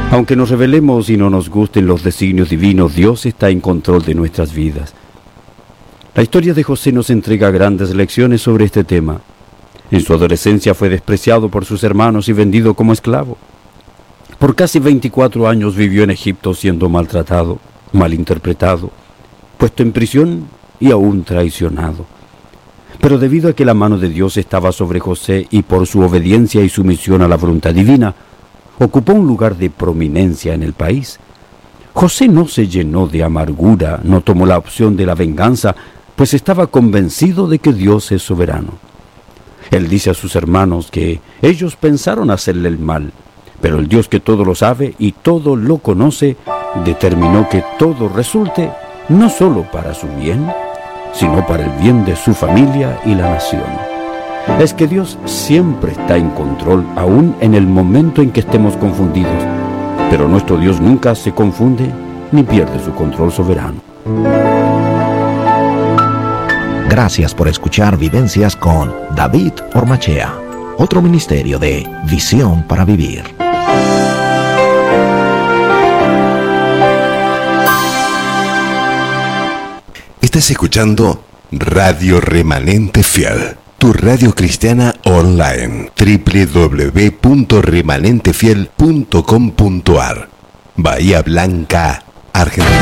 Aunque nos rebelemos y no nos gusten los designios divinos, Dios está en control de nuestras vidas. La historia de José nos entrega grandes lecciones sobre este tema. En su adolescencia fue despreciado por sus hermanos y vendido como esclavo. Por casi 24 años vivió en Egipto siendo maltratado, malinterpretado, puesto en prisión y aún traicionado. Pero debido a que la mano de Dios estaba sobre José y por su obediencia y sumisión a la voluntad divina, ocupó un lugar de prominencia en el país. José no se llenó de amargura, no tomó la opción de la venganza, pues estaba convencido de que Dios es soberano. Él dice a sus hermanos que ellos pensaron hacerle el mal, pero el Dios que todo lo sabe y todo lo conoce, determinó que todo resulte no solo para su bien, sino para el bien de su familia y la nación. Es que Dios siempre está en control, aún en el momento en que estemos confundidos, pero nuestro Dios nunca se confunde ni pierde su control soberano. Gracias por escuchar Vivencias con David Ormachea, otro ministerio de Visión para Vivir. Estás escuchando Radio Remanente Fiel, tu radio cristiana online, www.remanentefiel.com.ar, Bahía Blanca, Argentina.